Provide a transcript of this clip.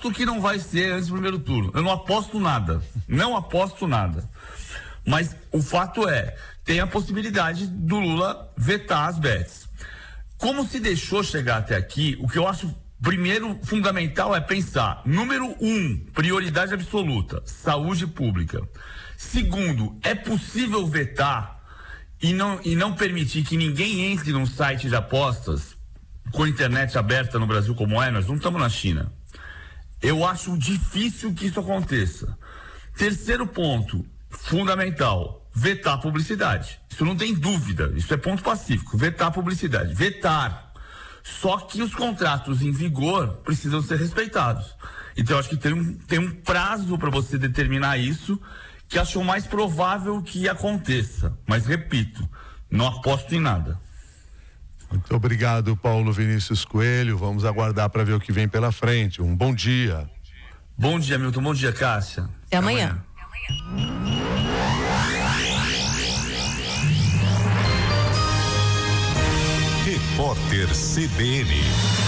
aposto que não vai ser antes do primeiro turno. Eu não aposto nada. Não aposto nada. Mas o fato é, tem a possibilidade do Lula vetar as bets. Como se deixou chegar até aqui, o que eu acho primeiro fundamental é pensar, número 1, prioridade absoluta, saúde pública. Segundo, é possível vetar e não permitir que ninguém entre num site de apostas com a internet aberta no Brasil como é? Nós não estamos na China. Eu acho difícil que isso aconteça. Terceiro ponto, fundamental, vetar a publicidade. Isso não tem dúvida, isso é ponto pacífico, vetar a publicidade. Vetar. Só que os contratos em vigor precisam ser respeitados. Então eu acho que tem um prazo para você determinar isso, que acho mais provável que aconteça. Mas repito, não aposto em nada. Muito obrigado, Paulo Vinícius Coelho. Vamos aguardar para ver o que vem pela frente. Um bom dia. Bom dia, Milton. Bom dia, Cássia. Até amanhã. Repórter CBN.